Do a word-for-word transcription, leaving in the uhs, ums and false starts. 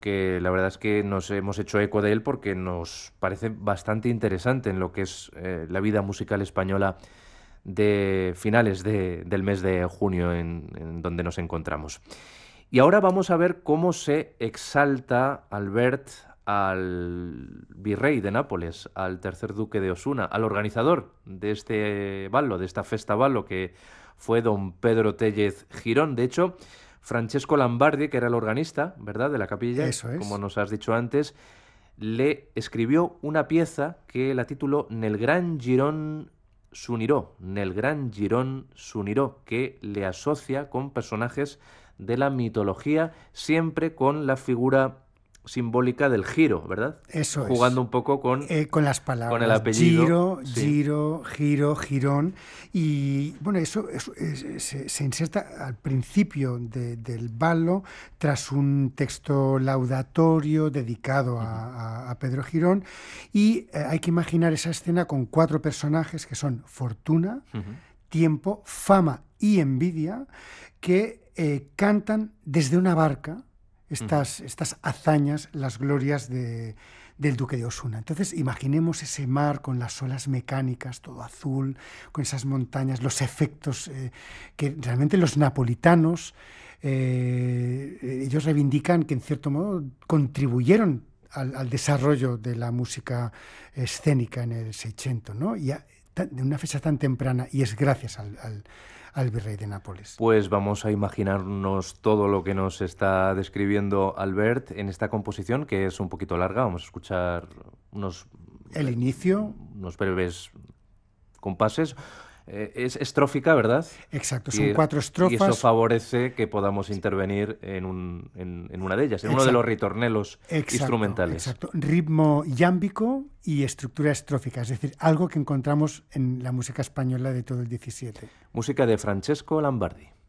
que la verdad es que nos hemos hecho eco de él porque nos parece bastante interesante en lo que es eh, la vida musical española de finales de, del mes de junio en, en donde nos encontramos. Y ahora vamos a ver cómo se exalta Albert al virrey de Nápoles, al tercer duque de Osuna, al organizador de este ballo, de esta festa ballo, que fue don Pedro Téllez Girón. De hecho, Francesco Lambardi, que era el organista, ¿verdad?, de la capilla, Eso como es. nos has dicho antes, le escribió una pieza que la tituló Nel Gran Girón S'unirò, Nel Gran Girón S'unirò, que le asocia con personajes de la mitología, siempre con la figura simbólica del giro, ¿verdad? Eso Jugando es. un poco con, Eh, con las con el palabras apellido, giro, sí. giro, giro, girón. Y bueno, eso, eso es- se, se inserta al principio de- del ballo, tras un texto laudatorio dedicado Ujú, a, a- a Pedro Girón. Y eh, hay que imaginar esa escena con cuatro personajes que son Fortuna, ujú. Tiempo, Fama y Envidia, que eh, cantan desde una barca Ujú. estas, estas hazañas, las glorias de, del duque de Osuna. Entonces, imaginemos ese mar con las olas mecánicas, todo azul, con esas montañas, los efectos eh, que realmente los napolitanos, eh, ellos reivindican que en cierto modo contribuyeron al, al desarrollo de la música escénica en el Seicento, ¿no? Y a, de una fecha tan temprana, y es gracias al, al, al virrey de Nápoles. Pues vamos a imaginarnos todo lo que nos está describiendo Albert en esta composición, que es un poquito larga. Vamos a escuchar unos, El eh, inicio, unos breves compases. Eh, es estrófica, ¿verdad? exacto, son Y, cuatro y eso estrofas. favorece que podamos intervenir en, un, en, en una de ellas, en uno de los Exacto, ritornelos exacto, instrumentales. exacto. Ritmo yámbico y estructura estrófica, es decir, algo que encontramos en la música española de todo el diecisiete. Música de Francesco Lambardi.